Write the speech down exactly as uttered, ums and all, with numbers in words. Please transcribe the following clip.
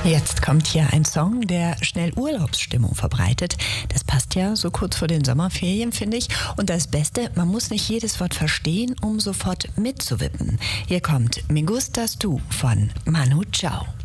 Jetzt kommt hier ein Song, der schnell Urlaubsstimmung verbreitet. Das passt ja so kurz vor den Sommerferien, finde ich. Und das Beste, man muss nicht jedes Wort verstehen, um sofort mitzuwippen. Hier kommt Me Gustas Tu von Manu Chao.